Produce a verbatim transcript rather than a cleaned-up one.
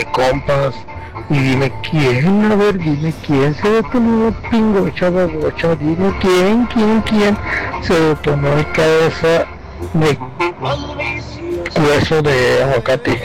ni compas. Y dime quién, a ver, dime quién se detonó el pingocha babocha, dime quién, quién, quién se detonó el cabeza de hueso de aguacate.